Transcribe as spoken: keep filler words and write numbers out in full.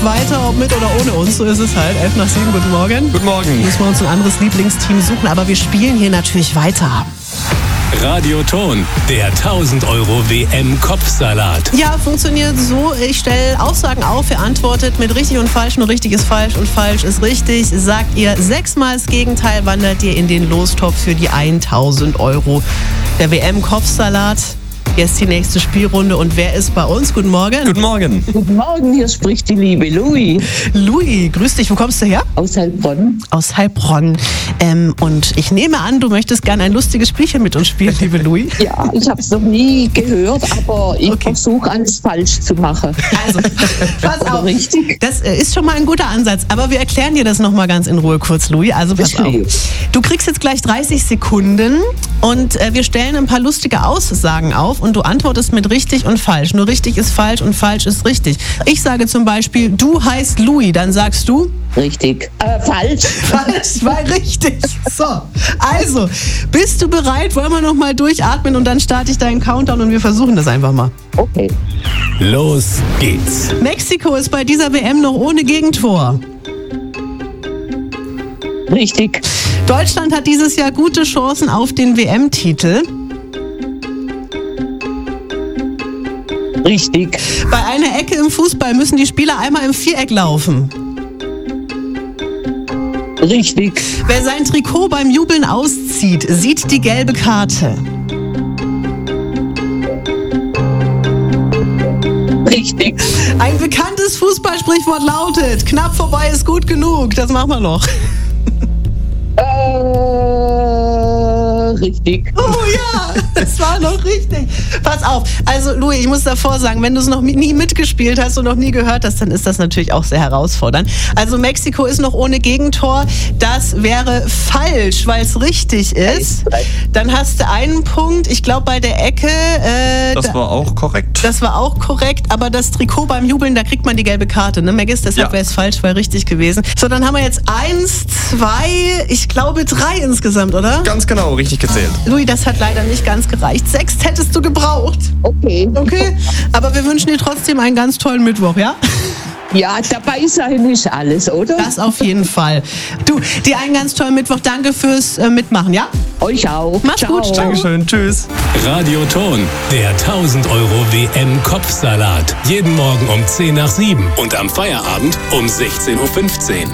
Weiter, ob mit oder ohne uns, so ist es halt. elf nach sieben, guten Morgen. Guten Morgen. Müssen wir uns ein anderes Lieblingsteam suchen, aber wir spielen hier natürlich weiter. Radioton, der tausend Euro W M-Kopfsalat. Ja, funktioniert so. Ich stelle Aussagen auf, ihr antwortet mit richtig und falsch, nur richtig ist falsch und falsch ist richtig. Sagt ihr sechsmal das Gegenteil, wandert ihr in den Lostopf für die tausend Euro. Der W M-Kopfsalat. Jetzt die nächste Spielrunde und wer ist bei uns? Guten Morgen. Guten Morgen. Guten Morgen, hier spricht die liebe Louis. Louis, grüß dich. Wo kommst du her? Aus Heilbronn. Aus Heilbronn. Ähm, und ich nehme an, du möchtest gerne ein lustiges Spielchen mit uns spielen, liebe Louis. Ja, ich habe es noch nie gehört, aber ich Okay. versuche alles falsch zu machen. Also, pass auf. Richtig? Das äh, ist schon mal ein guter Ansatz, aber wir erklären dir das nochmal ganz in Ruhe kurz, Louis. Also pass auf. Okay. Du kriegst jetzt gleich dreißig Sekunden und äh, wir stellen ein paar lustige Aussagen auf und du antwortest mit richtig und falsch. Nur richtig ist falsch und falsch ist richtig. Ich sage zum Beispiel, du heißt Louis, dann sagst du... Richtig. Äh, falsch. Falsch, war richtig. So, also, bist du bereit? Wollen wir nochmal durchatmen und dann starte ich deinen Countdown und wir versuchen das einfach mal. Okay. Los geht's. Mexiko ist bei dieser W M noch ohne Gegentor. Richtig. Deutschland hat dieses Jahr gute Chancen auf den W M-Titel. Richtig. Bei einer Ecke im Fußball müssen die Spieler einmal im Viereck laufen. Richtig. Wer sein Trikot beim Jubeln auszieht, sieht die gelbe Karte. Richtig. Ein bekanntes Fußballsprichwort lautet, knapp vorbei ist gut genug. Das machen wir noch. Äh, richtig. Oh ja, das war noch richtig. Pass auf, also Louis, ich muss davor sagen, wenn du es noch nie mitgespielt hast und noch nie gehört hast, dann ist das natürlich auch sehr herausfordernd. Also Mexiko ist noch ohne Gegentor, das wäre falsch, weil es richtig ist. Dann hast du einen Punkt, ich glaube bei der Ecke. Äh, Das war auch korrekt. Das war auch korrekt, aber das Trikot beim Jubeln, da kriegt man die gelbe Karte, ne? Megis, deshalb Ja. wäre es falsch, wäre richtig gewesen. So, dann haben wir jetzt eins, zwei, ich glaube drei insgesamt, oder? Ganz genau, richtig gezählt. Louis, das hat leider nicht ganz gereicht. Sechs hättest du gebraucht. Okay. Okay, aber wir wünschen dir trotzdem einen ganz tollen Mittwoch, ja? Ja, dabei sein ist alles, oder? Das auf jeden Fall. Du, dir einen ganz tollen Mittwoch. Danke fürs äh, Mitmachen, ja? Euch auch. Mach's Ciao. gut. Dankeschön, tschüss. Radioton, der tausend Euro W M-Kopfsalat. Jeden Morgen um zehn nach sieben und am Feierabend um sechzehn Uhr fünfzehn.